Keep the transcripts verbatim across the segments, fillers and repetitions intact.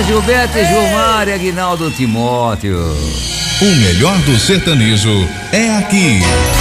Zé Gilberto e Gilmar e Aguinaldo Timóteo. O melhor do sertanejo é aqui.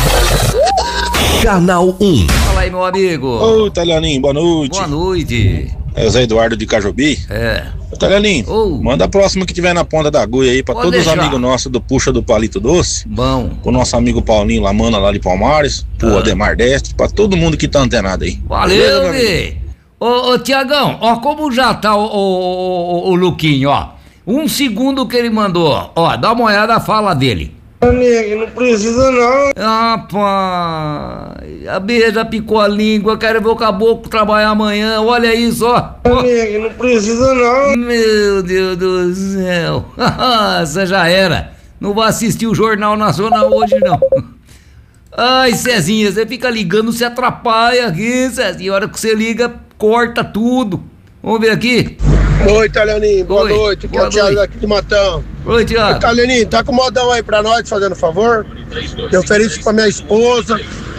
Canal um. Fala aí, meu amigo. Ô, Italianinho, boa noite. Boa noite. É o Zé Eduardo de Cajubi. É. Ô, Italianinho, Ô. manda a próxima que tiver na ponta da agulha aí pra Pode todos deixar. os amigos nossos do Puxa do Palito Doce. Bom. Pro nosso amigo Paulinho Lamana lá de Palmares, pro Ah. Ademar Destre, pra todo mundo que tá antenado aí. Valeu, Beleza, meu amigo? Vê. Ô, ô Tiagão, ó como já tá o, o, o, o Luquinho, ó. Um segundo que ele mandou, ó, dá uma olhada na fala dele. Amigo, não precisa não. Rapaz, a beija picou a língua, quero ver o caboclo trabalhar amanhã, olha isso, ó. Amigo, não precisa não. Meu Deus do céu, essa já era. Não vou assistir o Jornal Nacional hoje, não. Ai, Cezinha, você fica ligando, se atrapalha aqui, Cezinha. A hora que você liga, corta tudo. Vamos ver aqui. Oi, Italianinho, boa Oi, noite. Aqui é boa o Thiago noite. aqui de Matão. Oi, Tiago. Italianinho, tá com modão aí pra nós, fazendo favor? Eu ofereço pra minha esposa,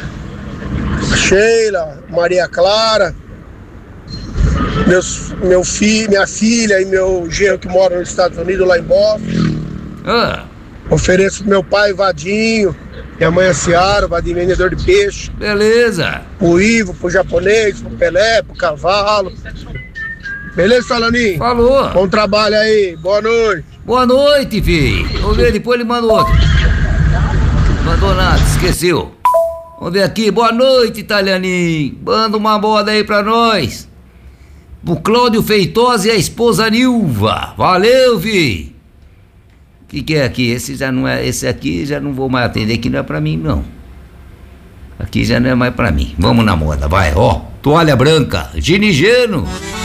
Sheila, Maria Clara, meus, meu filho, minha filha e meu genro que mora nos Estados Unidos, lá em Boston. Ah, Ofereço pro meu pai, Vadinho, minha mãe, a Ciara, o Vadinho vendedor de peixe, beleza. pro Ivo, pro japonês, pro Pelé, pro cavalo. Beleza, Salaninho? Falou. Bom trabalho aí, boa noite. Boa noite, filho. Vamos ver, depois ele manda outro. Mandou nada, esqueceu. Vamos ver aqui, boa noite, Italianinho. Manda uma moda aí pra nós. Pro Cláudio Feitosa e a esposa Nilva. Valeu, filho. O que, que é aqui? Esse já não é. Esse aqui já não vou mais atender, que não é pra mim, não. Aqui já não é mais pra mim. Vamos na moda, vai, ó. Toalha branca, ginigeno.